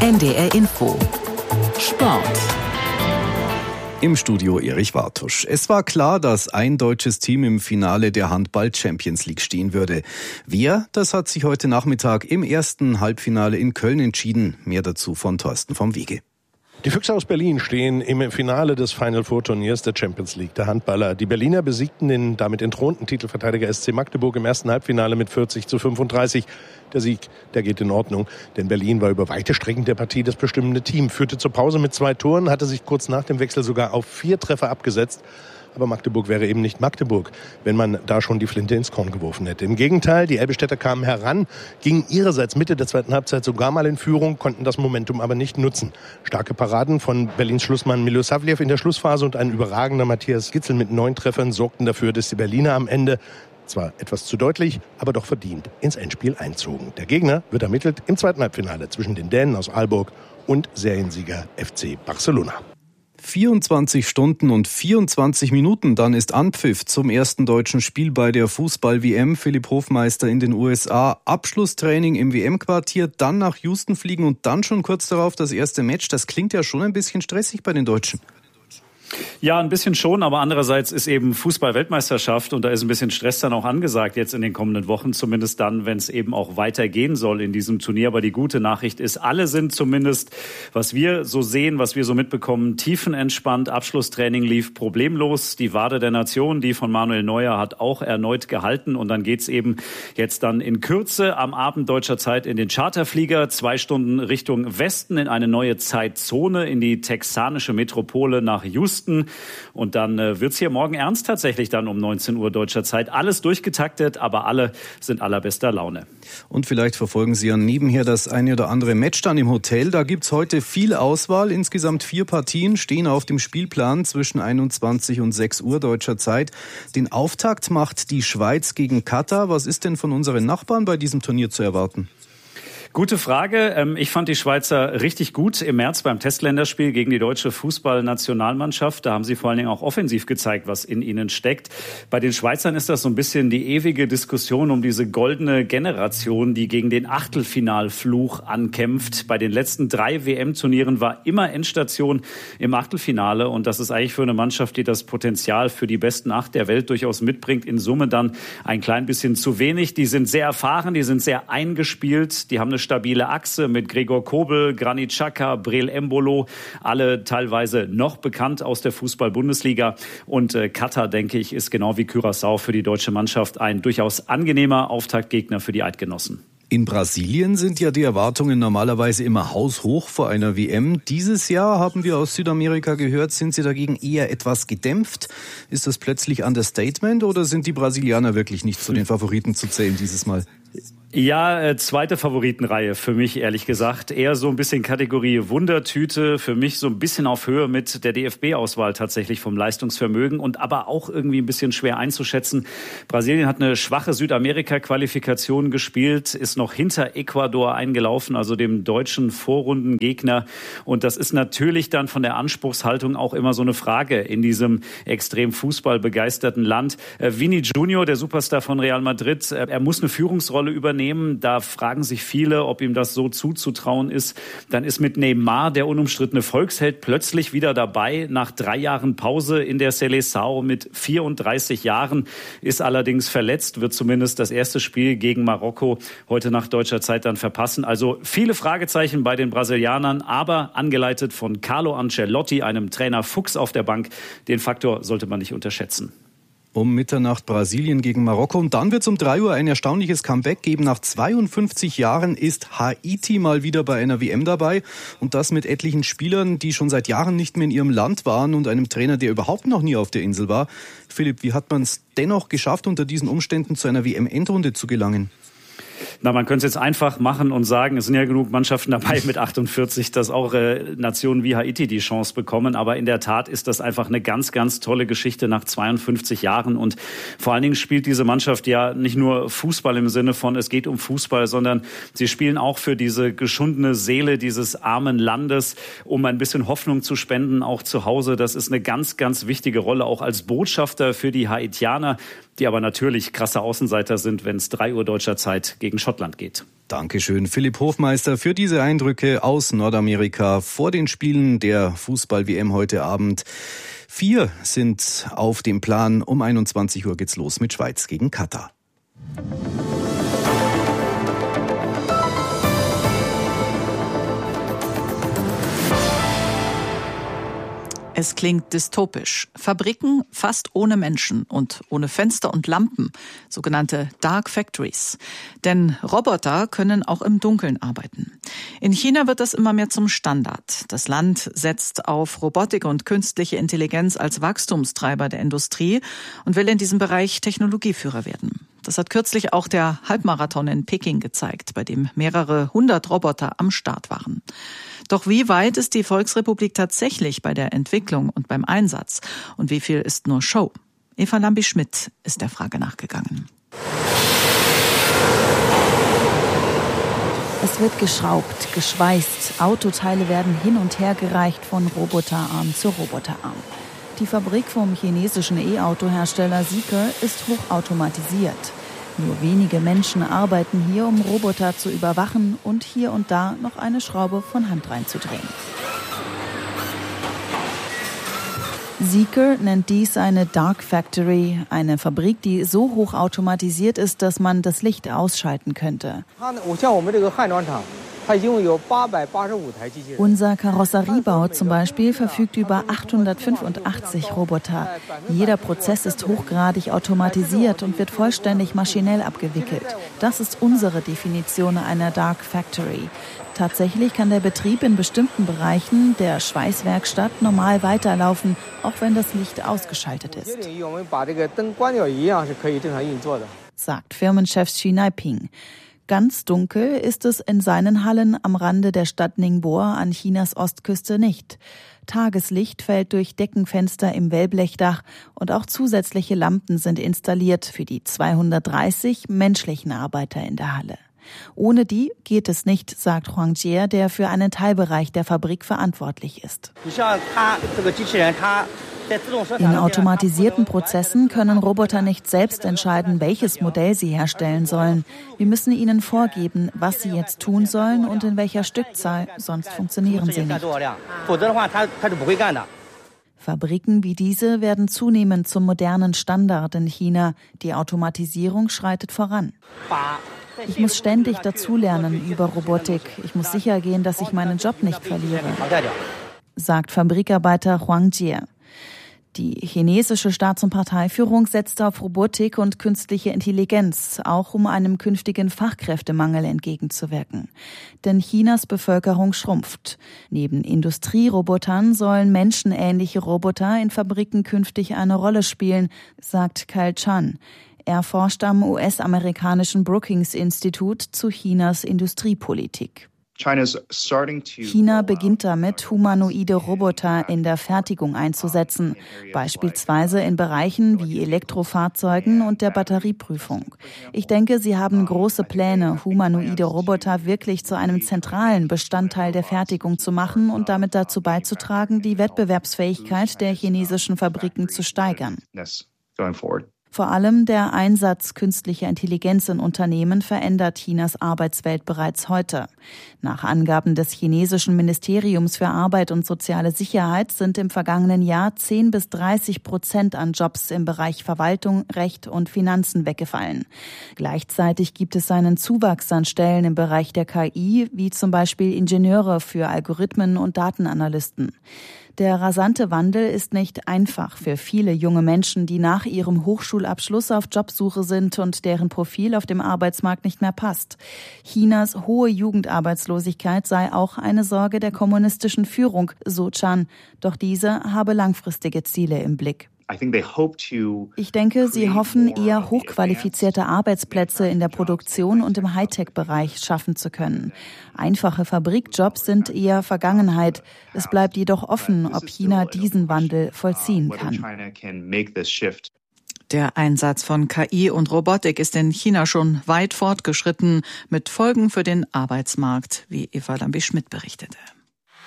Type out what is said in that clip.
NDR Info Sport. Im Studio Erich Wartusch. Es war klar, dass ein deutsches Team im Finale der Handball-Champions League stehen würde. Wer? Das hat sich heute Nachmittag im ersten Halbfinale in Köln entschieden. Mehr dazu von Thorsten vom Wege. Die Füchse aus Berlin stehen im Finale des Final Four Turniers der Champions League der Handballer. Die Berliner besiegten den damit entthronten Titelverteidiger SC Magdeburg im ersten Halbfinale mit 40-35. Der Sieg, der geht in Ordnung, denn Berlin war über weite Strecken der Partie das bestimmende Team, führte zur Pause mit 2 Toren, hatte sich kurz nach dem Wechsel sogar auf 4 Treffer abgesetzt. Aber Magdeburg wäre eben nicht Magdeburg, wenn man da schon die Flinte ins Korn geworfen hätte. Im Gegenteil, die Elbestädter kamen heran, gingen ihrerseits Mitte der zweiten Halbzeit sogar mal in Führung, konnten das Momentum aber nicht nutzen. Starke Paraden von Berlins Schlussmann Milosavljev in der Schlussphase und ein überragender Matthias Gitzel mit 9 Treffern sorgten dafür, dass die Berliner am Ende zwar etwas zu deutlich, aber doch verdient ins Endspiel einzogen. Der Gegner wird ermittelt im zweiten Halbfinale zwischen den Dänen aus Aalborg und Seriensieger FC Barcelona. 24 Stunden und 24 Minuten, dann ist Anpfiff zum ersten deutschen Spiel bei der Fußball-WM. Philipp Hofmeister in den USA, Abschlusstraining im WM-Quartier, dann nach Houston fliegen und dann schon kurz darauf das erste Match. Das klingt ja schon ein bisschen stressig bei den Deutschen. Ja, ein bisschen schon, aber andererseits ist eben Fußball-Weltmeisterschaft und da ist ein bisschen Stress dann auch angesagt jetzt in den kommenden Wochen, zumindest dann, wenn es eben auch weitergehen soll in diesem Turnier. Aber die gute Nachricht ist, alle sind zumindest, was wir so sehen, was wir so mitbekommen, tiefenentspannt. Abschlusstraining lief problemlos. Die Wade der Nation, die von Manuel Neuer, hat auch erneut gehalten und dann geht's eben jetzt dann in Kürze am Abend deutscher Zeit in den Charterflieger, 2 Stunden Richtung Westen in eine neue Zeitzone, in die texanische Metropole nach Houston. Und dann wird's hier morgen ernst tatsächlich dann um 19 Uhr deutscher Zeit. Alles durchgetaktet, aber alle sind allerbester Laune. Und vielleicht verfolgen Sie ja nebenher das eine oder andere Match dann im Hotel. Da gibt's heute viel Auswahl. Insgesamt 4 Partien stehen auf dem Spielplan zwischen 21 und 6 Uhr deutscher Zeit. Den Auftakt macht die Schweiz gegen Katar. Was ist denn von unseren Nachbarn bei diesem Turnier zu erwarten? Gute Frage. Ich fand die Schweizer richtig gut im März beim Testländerspiel gegen die deutsche Fußballnationalmannschaft. Da haben sie vor allen Dingen auch offensiv gezeigt, was in ihnen steckt. Bei den Schweizern ist das so ein bisschen die ewige Diskussion um diese goldene Generation, die gegen den Achtelfinalfluch ankämpft. Bei den letzten 3 WM-Turnieren war immer Endstation im Achtelfinale. Und das ist eigentlich für eine Mannschaft, die das Potenzial für die besten 8 der Welt durchaus mitbringt, in Summe dann ein klein bisschen zu wenig. Die sind sehr erfahren, die sind sehr eingespielt, die haben eine stabile Achse mit Gregor Kobel, Granit Xhaka, Breel Embolo, alle teilweise noch bekannt aus der Fußball-Bundesliga. Und Katar, denke ich, ist genau wie Curaçao für die deutsche Mannschaft ein durchaus angenehmer Auftaktgegner für die Eidgenossen. In Brasilien sind ja die Erwartungen normalerweise immer haushoch vor einer WM. Dieses Jahr, haben wir aus Südamerika gehört, sind sie dagegen eher etwas gedämpft. Ist das plötzlich Understatement oder sind die Brasilianer wirklich nicht zu den Favoriten zu zählen dieses Mal? Ja, zweite Favoritenreihe für mich, ehrlich gesagt. Eher so ein bisschen Kategorie Wundertüte. Für mich so ein bisschen auf Höhe mit der DFB-Auswahl tatsächlich vom Leistungsvermögen und aber auch irgendwie ein bisschen schwer einzuschätzen. Brasilien hat eine schwache Südamerika-Qualifikation gespielt, ist noch hinter Ecuador eingelaufen, also dem deutschen Vorrundengegner. Und das ist natürlich dann von der Anspruchshaltung auch immer so eine Frage in diesem extrem fußballbegeisterten Land. Vini Junior, der Superstar von Real Madrid, er muss eine Führungsrolle übernehmen. Da fragen sich viele, ob ihm das so zuzutrauen ist. Dann ist mit Neymar, der unumstrittene Volksheld, plötzlich wieder dabei. Nach 3 Jahren Pause in der Seleção mit 34 Jahren, ist allerdings verletzt, wird zumindest das erste Spiel gegen Marokko heute nach deutscher Zeit dann verpassen. Also viele Fragezeichen bei den Brasilianern, aber angeleitet von Carlo Ancelotti, einem Trainer Fuchs auf der Bank. Den Faktor sollte man nicht unterschätzen. Um Mitternacht Brasilien gegen Marokko und dann wird es um 3 Uhr ein erstaunliches Comeback geben. Nach 52 Jahren ist Haiti mal wieder bei einer WM dabei und das mit etlichen Spielern, die schon seit Jahren nicht mehr in ihrem Land waren und einem Trainer, der überhaupt noch nie auf der Insel war. Philipp, wie hat man es dennoch geschafft, unter diesen Umständen zu einer WM-Endrunde zu gelangen? Na, man könnte es jetzt einfach machen und sagen, es sind ja genug Mannschaften dabei mit 48, dass auch Nationen wie Haiti die Chance bekommen. Aber in der Tat ist das einfach eine ganz, ganz tolle Geschichte nach 52 Jahren. Und vor allen Dingen spielt diese Mannschaft ja nicht nur Fußball im Sinne von, es geht um Fußball, sondern sie spielen auch für diese geschundene Seele dieses armen Landes, um ein bisschen Hoffnung zu spenden, auch zu Hause. Das ist eine ganz, ganz wichtige Rolle, auch als Botschafter für die Haitianer, die aber natürlich krasse Außenseiter sind, wenn es 3 Uhr deutscher Zeit gegen Schottland geht. Dankeschön, Philipp Hofmeister, für diese Eindrücke aus Nordamerika vor den Spielen der Fußball-WM heute Abend. 4 sind auf dem Plan. Um 21 Uhr geht's los mit Schweiz gegen Katar. Es klingt dystopisch. Fabriken fast ohne Menschen und ohne Fenster und Lampen, sogenannte Dark Factories. Denn Roboter können auch im Dunkeln arbeiten. In China wird das immer mehr zum Standard. Das Land setzt auf Robotik und künstliche Intelligenz als Wachstumstreiber der Industrie und will in diesem Bereich Technologieführer werden. Das hat kürzlich auch der Halbmarathon in Peking gezeigt, bei dem mehrere 100 Roboter am Start waren. Doch wie weit ist die Volksrepublik tatsächlich bei der Entwicklung und beim Einsatz? Und wie viel ist nur Show? Eva Lambi-Schmidt ist der Frage nachgegangen. Es wird geschraubt, geschweißt, Autoteile werden hin und her gereicht von Roboterarm zu Roboterarm. Die Fabrik vom chinesischen E-Auto-Hersteller Zeekr ist hochautomatisiert. Nur wenige Menschen arbeiten hier, um Roboter zu überwachen und hier und da noch eine Schraube von Hand reinzudrehen. Zeekr nennt dies eine Dark Factory, eine Fabrik, die so hochautomatisiert ist, dass man das Licht ausschalten könnte. Unser Karosseriebau zum Beispiel verfügt über 885 Roboter. Jeder Prozess ist hochgradig automatisiert und wird vollständig maschinell abgewickelt. Das ist unsere Definition einer Dark Factory. Tatsächlich kann der Betrieb in bestimmten Bereichen der Schweißwerkstatt normal weiterlaufen, auch wenn das Licht ausgeschaltet ist, sagt Firmenchef Xu Neiping. Ganz dunkel ist es in seinen Hallen am Rande der Stadt Ningbo an Chinas Ostküste nicht. Tageslicht fällt durch Deckenfenster im Wellblechdach und auch zusätzliche Lampen sind installiert für die 230 menschlichen Arbeiter in der Halle. Ohne die geht es nicht, sagt Huang Jie, der für einen Teilbereich der Fabrik verantwortlich ist. In automatisierten Prozessen können Roboter nicht selbst entscheiden, welches Modell sie herstellen sollen. Wir müssen ihnen vorgeben, was sie jetzt tun sollen und in welcher Stückzahl, sonst funktionieren sie nicht. Fabriken wie diese werden zunehmend zum modernen Standard in China. Die Automatisierung schreitet voran. Ich muss ständig dazulernen über Robotik. Ich muss sicher gehen, dass ich meinen Job nicht verliere, sagt Fabrikarbeiter Huang Jie. Die chinesische Staats- und Parteiführung setzt auf Robotik und künstliche Intelligenz, auch um einem künftigen Fachkräftemangel entgegenzuwirken. Denn Chinas Bevölkerung schrumpft. Neben Industrierobotern sollen menschenähnliche Roboter in Fabriken künftig eine Rolle spielen, sagt Kyle Chan. Er forscht am US-amerikanischen Brookings-Institut zu Chinas Industriepolitik. China beginnt damit, humanoide Roboter in der Fertigung einzusetzen, beispielsweise in Bereichen wie Elektrofahrzeugen und der Batterieprüfung. Ich denke, sie haben große Pläne, humanoide Roboter wirklich zu einem zentralen Bestandteil der Fertigung zu machen und damit dazu beizutragen, die Wettbewerbsfähigkeit der chinesischen Fabriken zu steigern. Vor allem der Einsatz künstlicher Intelligenz in Unternehmen verändert Chinas Arbeitswelt bereits heute. Nach Angaben des chinesischen Ministeriums für Arbeit und soziale Sicherheit sind im vergangenen Jahr 10-30% an Jobs im Bereich Verwaltung, Recht und Finanzen weggefallen. Gleichzeitig gibt es einen Zuwachs an Stellen im Bereich der KI, wie zum Beispiel Ingenieure für Algorithmen und Datenanalysten. Der rasante Wandel ist nicht einfach für viele junge Menschen, die nach ihrem Hochschulabschluss auf Jobsuche sind und deren Profil auf dem Arbeitsmarkt nicht mehr passt. Chinas hohe Jugendarbeitslosigkeit sei auch eine Sorge der kommunistischen Führung, so Chan. Doch diese habe langfristige Ziele im Blick. Ich denke, sie hoffen, eher hochqualifizierte Arbeitsplätze in der Produktion und im Hightech-Bereich schaffen zu können. Einfache Fabrikjobs sind eher Vergangenheit. Es bleibt jedoch offen, ob China diesen Wandel vollziehen kann. Der Einsatz von KI und Robotik ist in China schon weit fortgeschritten, mit Folgen für den Arbeitsmarkt, wie Eva Lambi-Schmidt berichtete.